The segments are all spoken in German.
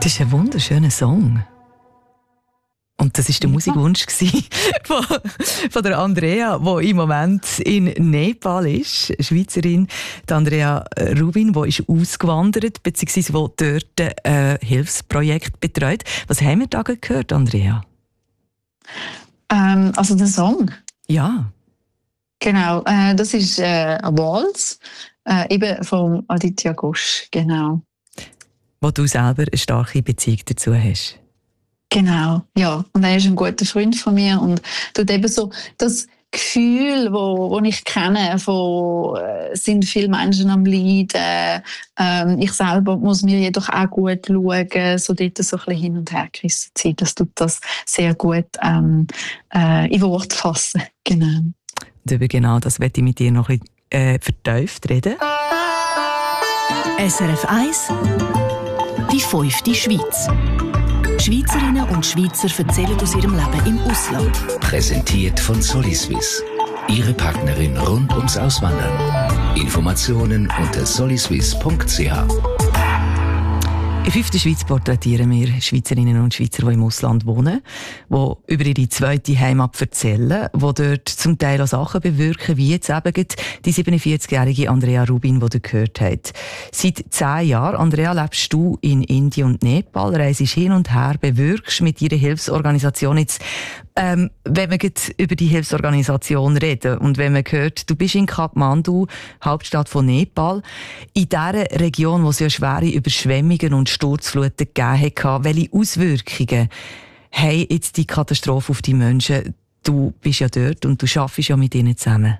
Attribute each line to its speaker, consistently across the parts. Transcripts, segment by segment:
Speaker 1: Das ist ein wunderschöner Song. Und das war der Musikwunsch von der Andrea, die im Moment in Nepal ist. Eine Schweizerin, die Andrea Rubin, die ist ausgewandert, beziehungsweise die dort ein Hilfsprojekt betreut. Was haben wir da gehört, Andrea?
Speaker 2: Also der Song?
Speaker 1: Ja.
Speaker 2: Genau, das ist ein Waltz, eben von Aditya Ghosh, genau.
Speaker 1: Wo du selber eine starke Beziehung dazu hast.
Speaker 2: Genau, ja. Und er ist ein guter Freund von mir und tut eben so das Gefühl, wo ich kenne, von sind viele Menschen am Leiden. Ich selber muss mir jedoch auch gut schauen, so dort so ein bisschen hin und her gerissen sein. Das tut das sehr gut in Worte fassen. Genau.
Speaker 1: Und über genau das möchte ich mit dir noch ein bisschen vertieft reden.
Speaker 3: SRF 1 Die 5. Schweiz. Schweizerinnen und Schweizer erzählen aus ihrem Leben im Ausland.
Speaker 4: Präsentiert von Soliswiss. Ihre Partnerin rund ums Auswandern. Informationen unter soliswiss.ch.
Speaker 1: In 5. Schweiz porträtieren wir Schweizerinnen und Schweizer, die im Ausland wohnen, die über ihre zweite Heimat erzählen, die dort zum Teil auch Sachen bewirken, wie jetzt eben die 47-jährige Andrea Rubin, die ihr gehört habt. Seit 10 Jahren, Andrea, lebst du in Indien und Nepal, reist hin und her, bewirkst mit ihrer Hilfsorganisation jetzt. Wenn wir jetzt über die Hilfsorganisation reden und wenn man hört, du bist in Kathmandu, Hauptstadt von Nepal, in dieser Region, wo es ja schwere Überschwemmungen und Sturzfluten gegeben hat, welche Auswirkungen haben jetzt die Katastrophe auf die Menschen? Du bist ja dort und du arbeitest ja mit ihnen zusammen.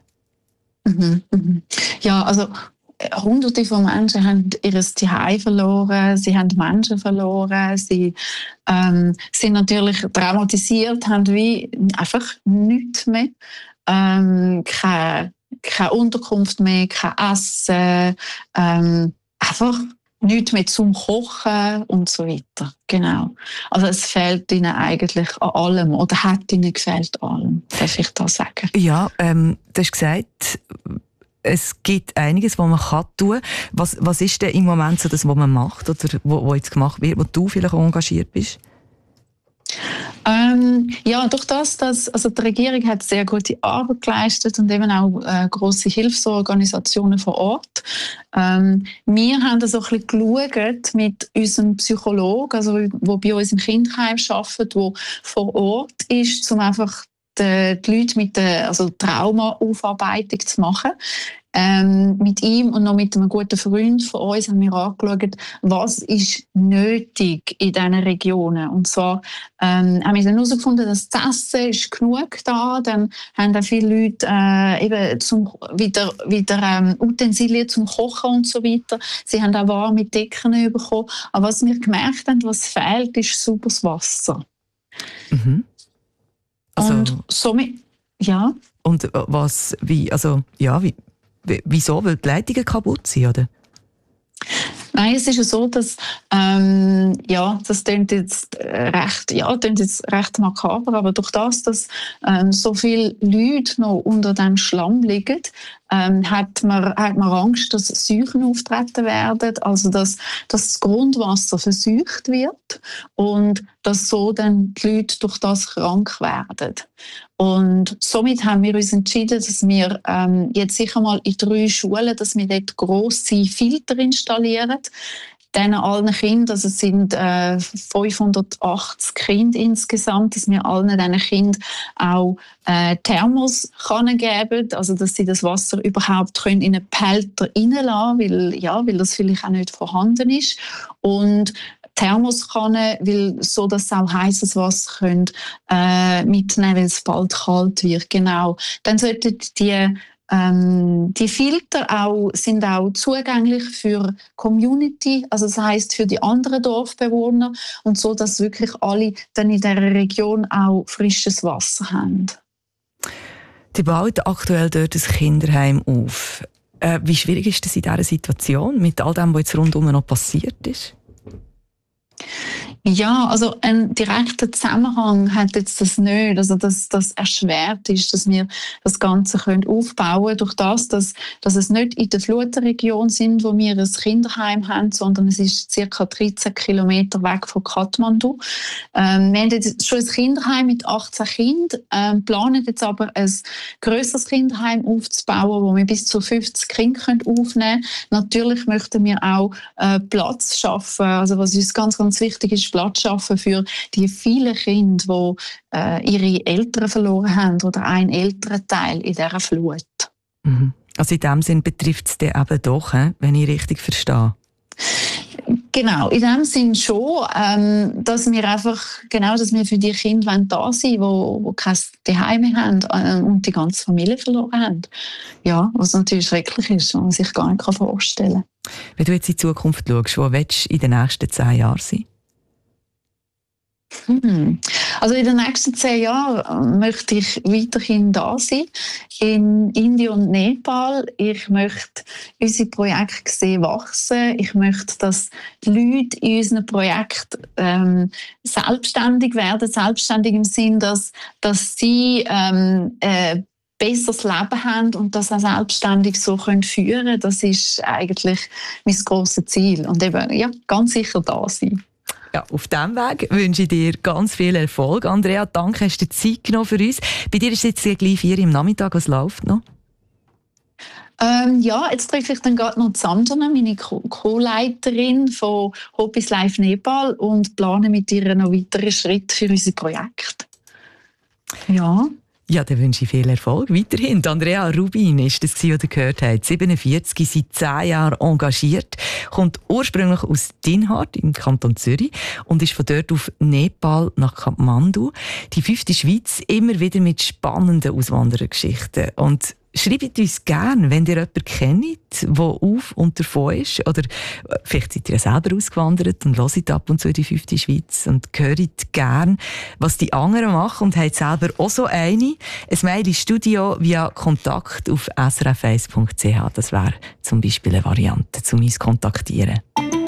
Speaker 2: Ja, also Hunderte von Menschen haben ihr Zuhause verloren, sie haben Menschen verloren, sie sind natürlich traumatisiert, haben wie einfach nichts mehr, keine Unterkunft mehr, kein Essen, einfach nichts mehr zum Kochen und so weiter. Genau. Also es fehlt ihnen eigentlich an allem oder hat ihnen gefehlt an allem, darf ich da sagen.
Speaker 1: Ja, du hast gesagt, es gibt einiges, was man tun kann. Was ist denn im Moment so das, was man macht oder wo jetzt gemacht wird, wo du vielleicht engagiert bist?
Speaker 2: Ja, durch das, also die Regierung hat sehr gute Arbeit geleistet und eben auch grosse Hilfsorganisationen vor Ort. Wir haben da so ein bisschen geschaut mit unserem Psychologen, also der bei uns im Kinderheim arbeitet, der vor Ort ist, um einfach die Leute mit der Traumaaufarbeitung zu machen. Mit ihm und noch mit einem guten Freund von uns haben wir angeschaut, was ist nötig in diesen Regionen. Und zwar haben wir dann herausgefunden, dass das Essen ist genug da. Dann haben auch viele Leute eben wieder Utensilien zum Kochen und so weiter. Sie haben auch warme Decken bekommen. Aber was wir gemerkt haben, was fehlt, ist sauberes Wasser.
Speaker 1: Mhm. Also,
Speaker 2: und somit, ja.
Speaker 1: Und wieso? Weil die Leitungen kaputt sind, oder?
Speaker 2: Nein, es ist ja so, dass das klingt jetzt recht makaber, aber durch das, dass so viele Leute noch unter dem Schlamm liegen, hat man Angst, dass Seuchen auftreten werden, also dass das Grundwasser verseucht wird und dass so dann die Leute durch das krank werden. Und somit haben wir uns entschieden, dass wir jetzt sicher mal in 3 Schulen, dass wir dort grosse Filter installieren. Diesen allen Kindern, also es sind 580 Kinder insgesamt, dass wir allen diesen Kindern auch Thermoskannen geben, also dass sie das Wasser überhaupt können in einen Behälter reinlassen können, weil das vielleicht auch nicht vorhanden ist. Und Thermoskanne, so dass sie auch heißes Wasser mitnehmen, weil es bald kalt wird. Genau. Dann sollten die Filter sind auch zugänglich für Community, also das heisst für die anderen Dorfbewohner und so, dass wirklich alle dann in dieser Region auch frisches Wasser haben.
Speaker 1: Die bauen aktuell dort ein Kinderheim auf. Wie schwierig ist das in dieser Situation mit all dem, was jetzt rundum noch passiert ist?
Speaker 2: Ja, also einen direkten Zusammenhang hat jetzt das nicht. Also das erschwert ist, dass wir das Ganze aufbauen können, durch das, dass es nicht in der Flutenregion sind, wo wir ein Kinderheim haben, sondern es ist ca. 13 Kilometer weg von Kathmandu. Wir haben jetzt schon ein Kinderheim mit 18 Kindern, planen jetzt aber ein grösseres Kinderheim aufzubauen, wo wir bis zu 50 Kinder aufnehmen können. Natürlich möchten wir auch Platz schaffen. Also was uns ganz, ganz wichtig ist, Platz schaffen für die vielen Kinder, die ihre Eltern verloren haben oder einen Elternteil in dieser Flut.
Speaker 1: Mhm. Also in dem Sinn betrifft es den eben doch, wenn ich richtig verstehe.
Speaker 2: Genau, in dem Sinn schon, dass wir für die Kinder da sein wollen, die kein Zuhause mehr haben und die ganze Familie verloren haben. Ja, was natürlich schrecklich ist, was man sich gar nicht vorstellen kann.
Speaker 1: Wenn du jetzt in die Zukunft schaust, wo willst du in den nächsten 10 Jahren sein?
Speaker 2: Also in den nächsten 10 Jahren möchte ich weiterhin da sein, in Indien und Nepal. Ich möchte unsere Projekte sehen wachsen. Ich möchte, dass die Leute in unseren Projekten selbstständig werden. Selbstständig im Sinn, dass sie besseres Leben haben und das auch selbstständig so führen können. Das ist eigentlich mein grosses Ziel. Und eben, ja, ganz sicher da sein.
Speaker 1: Ja, auf diesem Weg wünsche ich dir ganz viel Erfolg. Andrea, danke, hast du Zeit genommen für uns. Bei dir ist es jetzt gleich 4 Uhr am Nachmittag. Was läuft noch?
Speaker 2: Ja, jetzt treffe ich dann gerade noch Sandra, meine Co-Leiterin von Hobbys Life Nepal, und plane mit ihr noch weitere Schritte für unser Projekt. Ja.
Speaker 1: Ja, dann wünsche ich viel Erfolg weiterhin. Andrea Rubin ist das, was ihr gehört habt. 47, seit 10 Jahren engagiert, kommt ursprünglich aus Dinhard im Kanton Zürich und ist von dort auf Nepal nach Kathmandu. Die 5. Schweiz, immer wieder mit spannenden Auswanderergeschichten. Und schreibt uns gerne, wenn ihr jemanden kennt, der auf und davon ist. Oder vielleicht seid ihr ja selber ausgewandert und hört ab und zu die 5. Schweiz und hört gerne, was die anderen machen und habt selber auch so eine. Ein Mail ins Studio via Kontakt auf srf1.ch. Das wäre zum Beispiel eine Variante, um uns zu kontaktieren.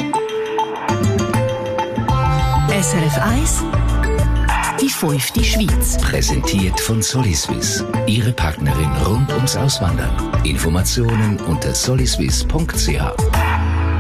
Speaker 3: SRF 1 Die 5. Schweiz.
Speaker 4: Präsentiert von Soliswiss. Ihre Partnerin rund ums Auswandern. Informationen unter soliswiss.ch.